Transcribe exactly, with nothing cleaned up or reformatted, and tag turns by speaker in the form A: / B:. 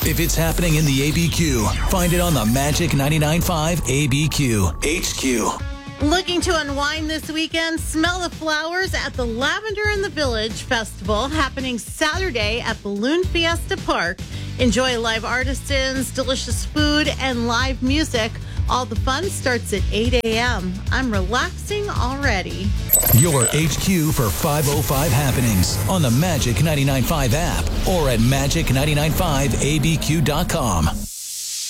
A: If it's happening in the A B Q, find it on the Magic ninety-nine point five A B Q H Q.
B: Looking to unwind this weekend? Smell the flowers at the Lavender in the Village Festival happening Saturday at Balloon Fiesta Park. Enjoy live artisans, delicious food, and live music. All the fun starts at eight a.m. I'm relaxing already.
A: Your H Q for five oh five happenings on the Magic ninety-nine point five app or at magic ninety-nine point five A B Q dot com.